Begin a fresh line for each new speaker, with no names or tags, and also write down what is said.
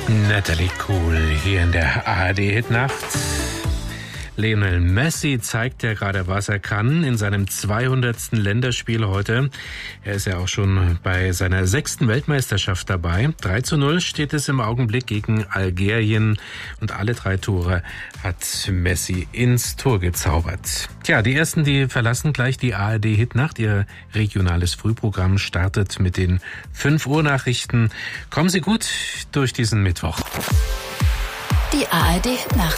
Natalie Cool hier in der ARD-Hitnacht. Lionel Messi zeigt ja gerade, was er kann in seinem 200. Länderspiel heute. Er ist ja auch schon bei seiner 6. Weltmeisterschaft dabei. 3:0 steht es im Augenblick gegen Algerien und alle 3 Tore hat Messi ins Tor gezaubert. Tja, die Ersten, die verlassen gleich die ARD-Hitnacht. Ihr regionales Frühprogramm startet mit den 5 Uhr Nachrichten. Kommen Sie gut durch diesen Mittwoch.
Die ARD-Hitnacht.